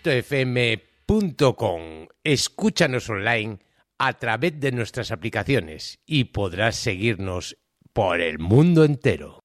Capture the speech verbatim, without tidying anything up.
punto f m punto com. Escúchanos online a través de nuestras aplicaciones y podrás seguirnos por el mundo entero.